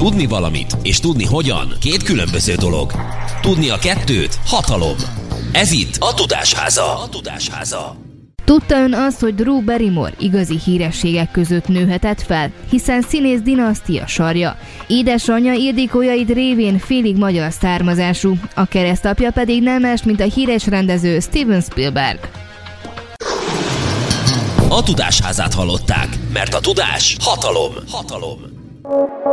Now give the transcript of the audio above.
Tudni valamit és tudni hogyan két különböző dolog. Tudni a kettőt hatalom. Ez itt a Tudásháza. Tudta ön azt, hogy Drew Barrymore igazi hírességek között nőhetett fel, hiszen színész dinasztia sarja. Édesanyja Ildikó Jaid révén félig magyar származású, a keresztapja pedig nem más, mint a híres rendező Steven Spielberg. A Tudásházát hallották, mert a tudás hatalom.